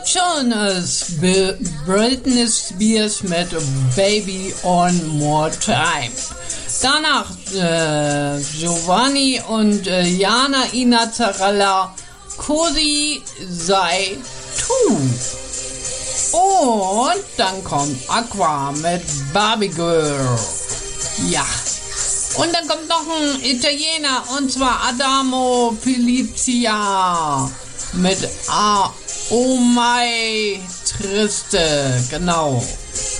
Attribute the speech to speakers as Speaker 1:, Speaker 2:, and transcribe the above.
Speaker 1: Schönes. Britney Spears mit Baby One More Time. Danach Giovanni und Jana Inazzarella, Cosi sei tu. Und dann kommt Aqua mit Barbie Girl. Ja. Und dann kommt noch ein Italiener, und zwar Adamo Pilizia mit Oh My Triste. Genau.